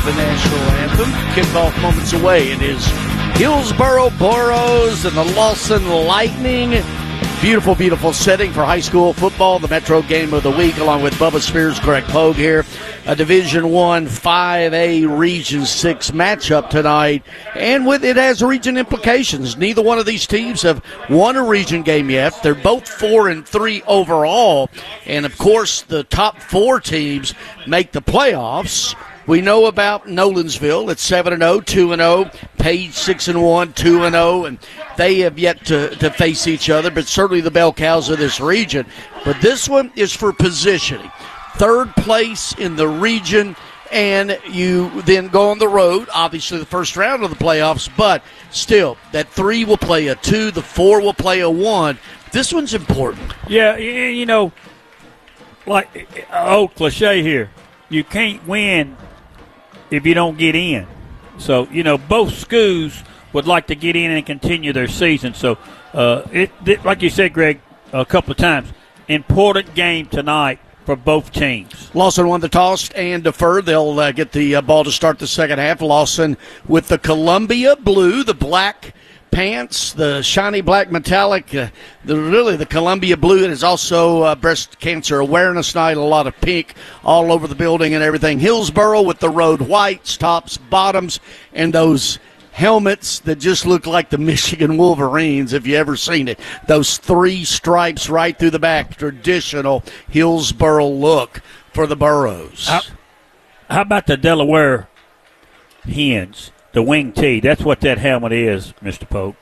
the national anthem. Kickoff moments away. It is Hillsboro Boros and the Lawson Lightning. Beautiful, beautiful setting for high school football. The Metro Game of the Week, along with Bubba Spears, Greg Pogue here. A Division I 5A Region 6 matchup tonight, and with it has region implications. Neither one of these teams have won a region game yet. They're both 4-3 overall, and of course the top four teams make the playoffs. We know about Nolensville. It's 7-0, 2-0. Page 6-1, 2-0, and they have yet to face each other, but certainly the bell cows of this region. But this one is for positioning. Third place in the region, and you then go on the road, obviously the first round of the playoffs, but still, that 3 will play a 2, the 4 will play a 1. This one's important. Yeah, you know, like old cliche here, you can't win if you don't get in. So, you know, both schools would like to get in and continue their season. So, like you said, Greg, a couple of times, important game tonight for both teams. Lawson won the toss and deferred. They'll get the ball to start the second half. Lawson with the Columbia blue, the black pants, the shiny black metallic, the Columbia blue. It is also Breast Cancer Awareness Night, a lot of pink all over the building and everything. Hillsboro with the road whites, tops, bottoms, and those helmets that just look like the Michigan Wolverines, if you ever seen it. Those 3 stripes right through the back, traditional Hillsboro look for the Burros. How about the Delaware Hens, the wing tee? That's what that helmet is, Mr. Pope.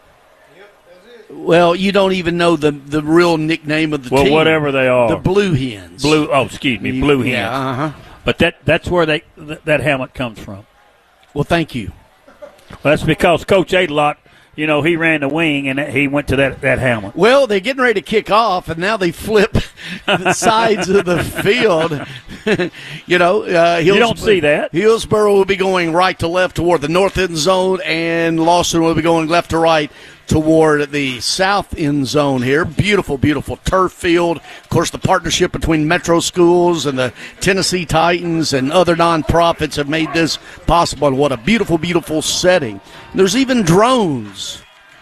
Well, you don't even know the real nickname of the team. Well, whatever they are. The Blue Hens. Blue Hens. Yeah, uh-huh. But that's where that helmet comes from. Well, thank you. Well, that's because Coach Adelot, you know, he ran the wing and he went to that helmet. Well, they're getting ready to kick off, and now they flip the sides of the field. You know, you don't see that. Hillsboro will be going right to left toward the north end zone, and Lawson will be going left to right toward the south end zone here. Beautiful, beautiful turf field. Of course, the partnership between Metro Schools and the Tennessee Titans and other nonprofits have made this possible. And what a beautiful, beautiful setting. There's even drones.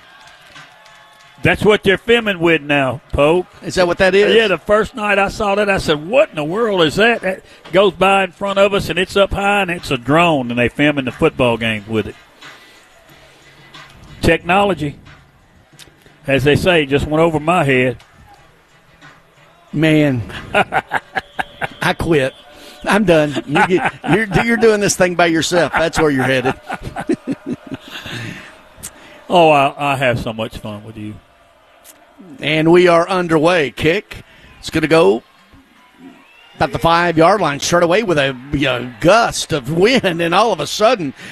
That's what they're filming with now, Pope. Is that what that is? Yeah, the first night I saw that, I said, what in the world is that? That goes by in front of us, and it's up high, and it's a drone, and they filming the football game with it. Technology, as they say, just went over my head. Man, I quit. I'm done. You're doing this thing by yourself. That's where you're headed. Oh, I have so much fun with you. And we are underway. Kick. It's going to go about the 5-yard line. Start away with a gust of wind, and all of a sudden